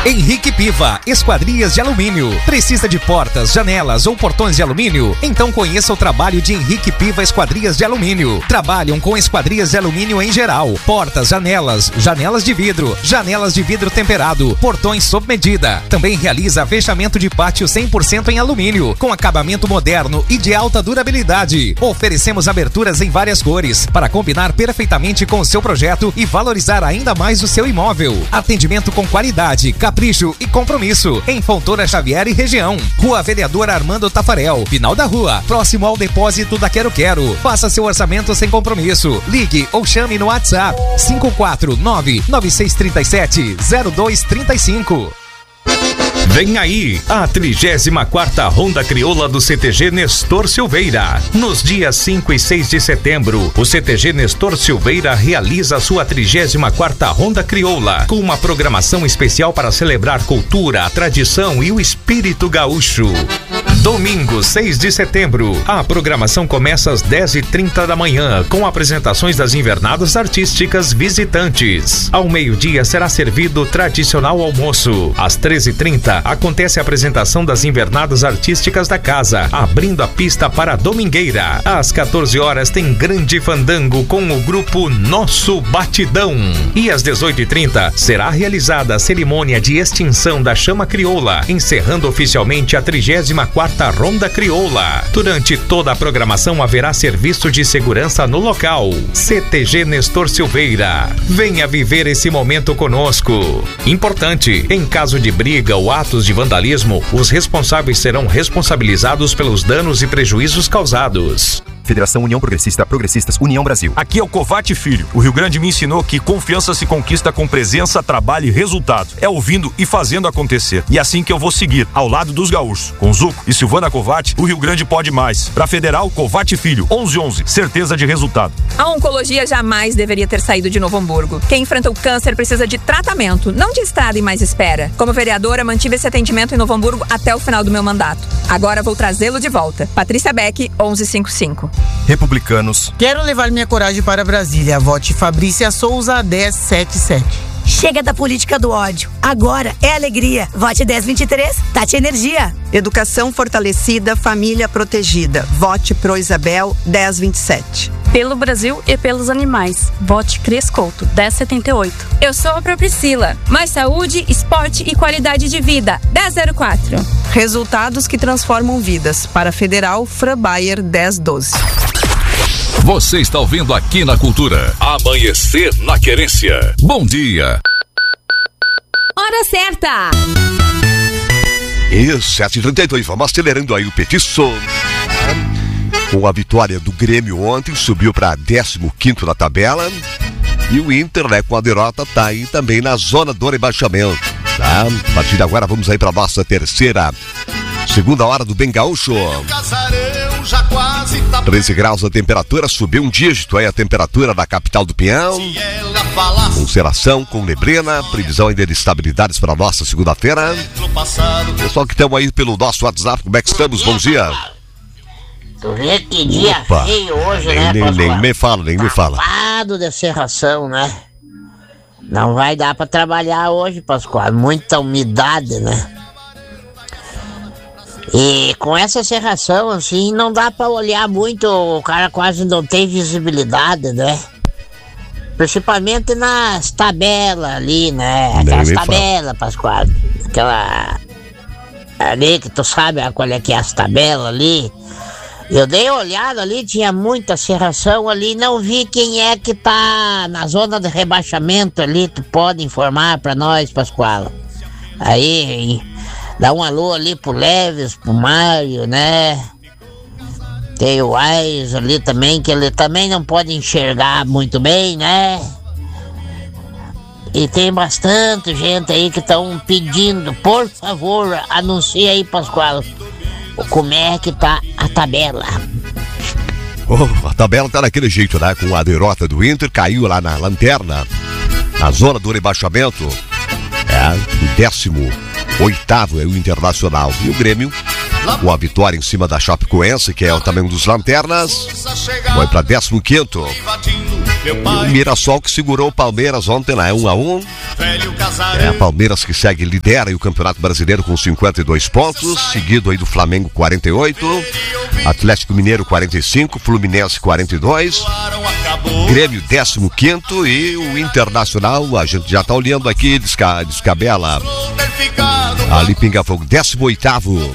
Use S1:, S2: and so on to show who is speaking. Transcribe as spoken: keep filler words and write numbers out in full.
S1: Henrique Piva, Esquadrias de Alumínio. Precisa de portas, janelas ou portões de alumínio? Então conheça o trabalho de Henrique Piva Esquadrias de Alumínio. Trabalham com esquadrias de alumínio em geral. Portas, janelas, janelas de vidro, janelas de vidro temperado, portões sob medida. Também realiza fechamento de pátio cem por cento em alumínio, com acabamento moderno e de alta durabilidade. Oferecemos aberturas em várias cores, para combinar perfeitamente com o seu projeto e valorizar ainda mais o seu imóvel. Atendimento com qualidade, capricho e compromisso. Em Fontoura Xavier e região. Rua Vereador Armando Tafarel, final da rua, próximo ao depósito da Quero Quero. Faça seu orçamento sem compromisso. Ligue ou chame no WhatsApp cinco quatro nove nove seis três sete zero dois três cinco.
S2: Vem aí a trigésima quarta Ronda Crioula do C T G Nestor Silveira. Nos dias cinco e seis de setembro, o C T G Nestor Silveira realiza a sua trigésima quarta Ronda Crioula, com uma programação especial para celebrar cultura, a tradição e o espírito gaúcho. Domingo, seis de setembro, a programação começa às dez e trinta da manhã, com apresentações das invernadas artísticas visitantes. Ao meio-dia será servido o tradicional almoço. Às treze e trinta, acontece a apresentação das invernadas artísticas da casa, abrindo a pista para a domingueira. Às quatorze horas tem grande fandango com o grupo Nosso Batidão. E às dezoito e trinta será realizada a cerimônia de extinção da chama crioula, encerrando oficialmente a trigésima quarta Ronda Crioula. Durante toda a programação haverá serviço de segurança no local. C T G Nestor Silveira. Venha viver esse momento conosco. Importante, em caso de briga ou atos de vandalismo, os responsáveis serão responsabilizados pelos danos e prejuízos causados.
S3: Federação União Progressista, Progressistas, União Brasil.
S4: Aqui é o Covate Filho. O Rio Grande me ensinou que confiança se conquista com presença, trabalho e resultado. É ouvindo e fazendo acontecer. E é assim que eu vou seguir, ao lado dos gaúchos. Com Zuco e Silvana Covate, o Rio Grande pode mais. Pra Federal, Covate Filho, onze onze, certeza de resultado.
S5: A oncologia jamais deveria ter saído de Novo Hamburgo. Quem enfrenta o câncer precisa de tratamento, não de estrada e mais espera. Como vereadora, mantive esse atendimento em Novo Hamburgo até o final do meu mandato. Agora vou trazê-lo de volta. Patrícia Beck, onze cinquenta e cinco.
S3: Republicanos.
S6: Quero levar minha coragem para Brasília. Vote Fabrícia Souza, dez setenta e sete.
S7: Chega da política do ódio. Agora é alegria. Vote dez vinte e três, Tati Energia.
S8: Educação fortalecida, família protegida. Vote Pro Isabel, dez vinte e sete.
S9: Pelo Brasil e pelos animais. Vote Cres Couto, dez setenta e oito.
S10: Eu sou a Pro Priscila. Mais saúde, esporte e qualidade de vida, dez zero quatro.
S8: Resultados que transformam vidas. Para Federal, Fran Bayer, dez doze.
S11: Você está ouvindo aqui na Cultura. Amanhecer na Querência. Bom dia.
S10: Hora certa.
S12: Isso, sete e trinta e dois. Vamos acelerando aí o petiço. Com a vitória do Grêmio ontem, subiu para décimo quinto na tabela. E o Inter, né, com a derrota, tá aí também na zona do rebaixamento. Tá? A partir de agora, vamos aí para nossa terceira, segunda hora do Bem Gaúcho. treze graus a temperatura, subiu um dígito aí a temperatura da capital do Pinhão. Com cerração, com neblina, previsão ainda de estabilidades para a nossa segunda-feira. Pessoal que estamos aí pelo nosso WhatsApp, como é que estamos? Bom dia.
S13: Tu vê que dia Opa. feio hoje,
S12: nem,
S13: né,
S12: nem, nem me fala, nem
S13: tá
S12: me fala.
S13: Acabado de serração, né? Não vai dar pra trabalhar hoje, Pascoal. Muita umidade, né? E com essa serração, assim, não dá pra olhar muito, o cara quase não tem visibilidade, né? Principalmente nas tabelas ali, né? Aquelas tabelas, Pascoal. Aquela... ali que tu sabe qual é que é as tabelas ali. Eu dei uma olhada ali, tinha muita serração ali, não vi quem é que tá na zona de rebaixamento ali, tu pode informar pra nós, Pascoal. Aí, dá um alô ali pro Leves, pro Mário, né? Tem o Ais ali também, que ele também não pode enxergar muito bem, né? E tem bastante gente aí que estão pedindo, por favor, anuncie aí, Pascoal, como é que tá a tabela.
S12: Oh, a tabela tá daquele jeito, né? Com a derrota do Inter, caiu lá na lanterna, na zona do rebaixamento. É, o décimo oitavo é o Internacional. E o Grêmio, com a vitória em cima da Chapecoense, que é também um dos lanternas, vai para décimo quinto. E o Mirassol que segurou o Palmeiras ontem lá, é um a um. É, a Palmeiras que segue, lidera aí o Campeonato Brasileiro com cinquenta e dois pontos, seguido aí do Flamengo quarenta e oito, Atlético Mineiro quarenta e cinco, Fluminense quarenta e dois, Grêmio décimo quinto e o Internacional, a gente já tá olhando aqui, desca, descabela ali Pinga Fogo, décimo oitavo.